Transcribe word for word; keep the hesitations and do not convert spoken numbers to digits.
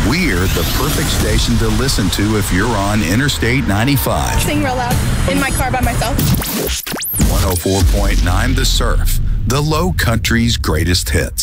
We're the perfect station to listen to if you're on Interstate ninety-five. Sing real loud in my car by myself. one oh four point nine The Surf, the Low Country's greatest hits.